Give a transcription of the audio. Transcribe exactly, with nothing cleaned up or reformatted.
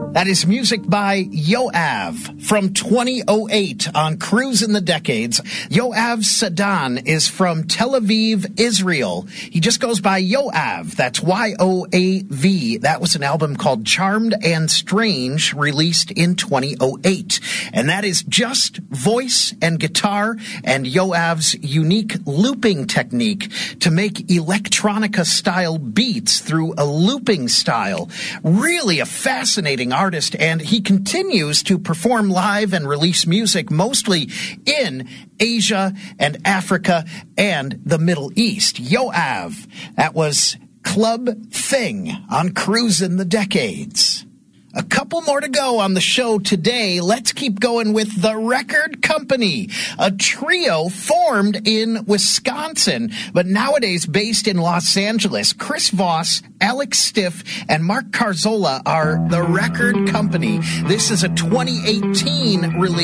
That is music by Yoav from twenty oh eight on Cruise in the Decades. Yoav Sadan is from Tel Aviv, Israel. He just goes by Yoav. That's Y O A V. That was an album called Charmed and Strange, released in twenty oh eight. And that is just voice and guitar and Yoav's unique looping technique to make electronica-style beats through a looping style. Really a fascinating artist, and he continues to perform live and release music mostly in Asia and Africa and the Middle East. Yoav, that was Club Thing on Cruise in the Decades. A couple more to go on the show today. Let's keep going with The Record Company, a trio formed in Wisconsin, but nowadays based in Los Angeles. Chris Voss, Alex Stiff, and Mark Carzola are The Record Company. This is a twenty eighteen release.